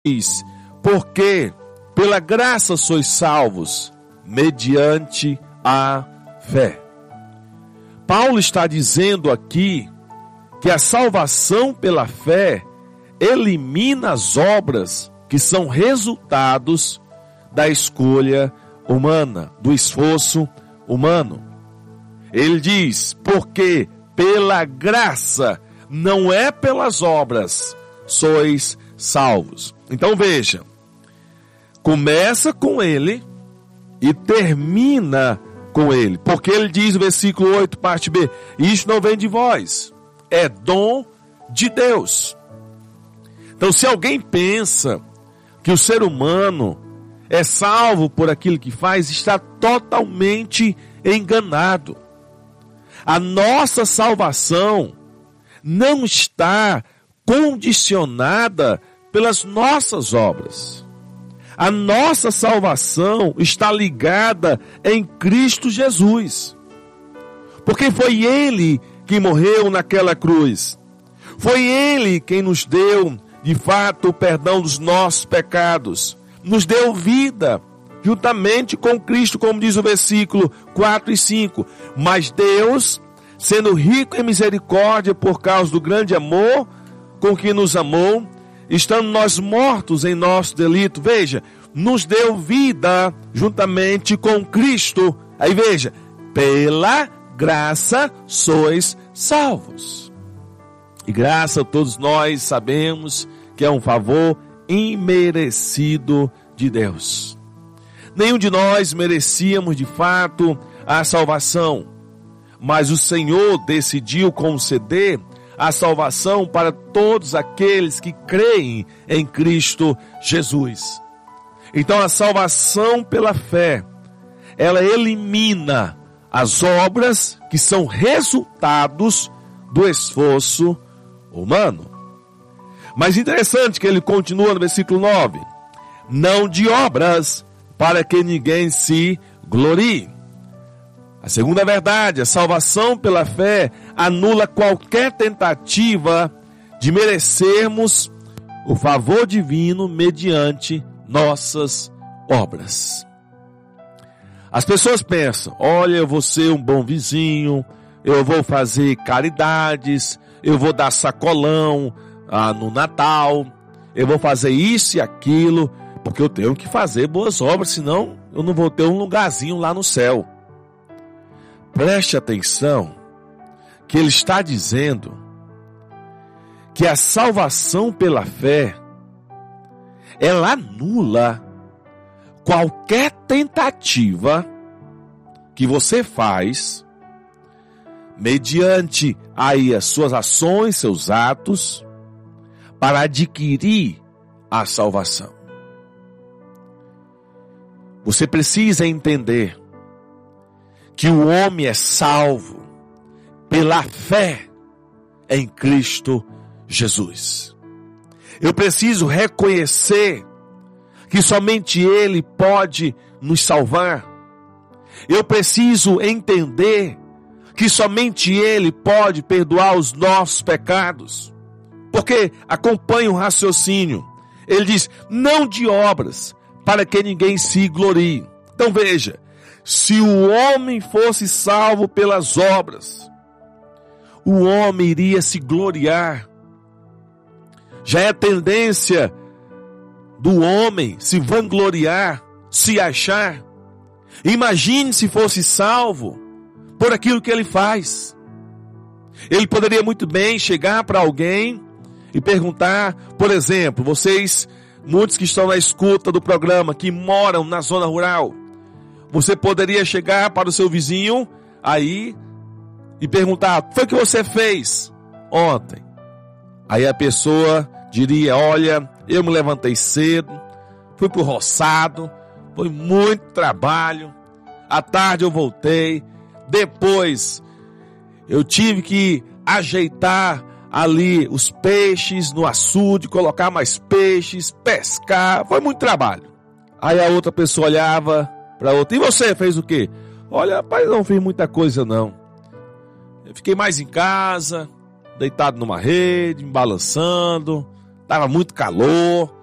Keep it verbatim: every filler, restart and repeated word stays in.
diz, porque pela graça sois salvos, mediante a fé. Paulo está dizendo aqui que a salvação pela fé elimina as obras que são resultados da escolha humana, do esforço humano. Ele diz, porque pela graça, não é pelas obras, sois salvos. Então veja, começa com ele e termina com ele. Porque ele diz no versículo oito, parte B, isto não vem de vós, é dom de Deus. Então se alguém pensa que o ser humano é salvo por aquilo que faz, está totalmente enganado. A nossa salvação não está condicionada pelas nossas obras. A nossa salvação está ligada em Cristo Jesus. Porque foi Ele que morreu naquela cruz. Foi Ele quem nos deu, de fato, o perdão dos nossos pecados. Nos deu vida, juntamente com Cristo, como diz o versículo quatro e cinco. Mas Deus, sendo rico em misericórdia por causa do grande amor com que nos amou, estando nós mortos em nosso delito, veja, nos deu vida juntamente com Cristo. Aí veja, pela graça sois salvos. E graça todos nós sabemos que é um favor imerecido de Deus. Nenhum de nós merecíamos de fato a salvação, mas o Senhor decidiu conceder a salvação para todos aqueles que creem em Cristo Jesus. Então a salvação pela fé, ela elimina as obras que são resultados do esforço humano. Mas interessante que ele continua no versículo nove, não de obras, para que ninguém se glorie. A segunda verdade, a salvação pela fé anula qualquer tentativa de merecermos o favor divino mediante nossas obras. As pessoas pensam, olha, eu vou ser um bom vizinho, eu vou fazer caridades, eu vou dar sacolão ah, no Natal, eu vou fazer isso e aquilo, porque eu tenho que fazer boas obras, senão eu não vou ter um lugarzinho lá no céu. Preste atenção, que ele está dizendo que a salvação pela fé, ela anula qualquer tentativa que você faz, mediante aí as suas ações, seus atos, para adquirir a salvação. Você precisa entender que o homem é salvo pela fé em Cristo Jesus. Eu preciso reconhecer que somente Ele pode nos salvar. Eu preciso entender que somente Ele pode perdoar os nossos pecados. Porque acompanha o raciocínio. Ele diz, não de obras, para que ninguém se glorie. Então veja, se o homem fosse salvo pelas obras, o homem iria se gloriar. Já é tendência do homem se vangloriar, se achar. Imagine se fosse salvo por aquilo que ele faz. Ele poderia muito bem chegar para alguém e perguntar, por exemplo, vocês, muitos que estão na escuta do programa, que moram na zona rural, você poderia chegar para o seu vizinho aí e perguntar, o que foi que você fez ontem? Aí a pessoa diria, olha, eu me levantei cedo, fui pro roçado, foi muito trabalho, à tarde eu voltei, depois eu tive que ajeitar ali os peixes no açude, colocar mais peixes, pescar, foi muito trabalho. Aí a outra pessoa olhava para outra, e você fez o quê? Olha, rapaz, não fiz muita coisa não. Eu fiquei mais em casa, deitado numa rede, me balançando, estava muito calor,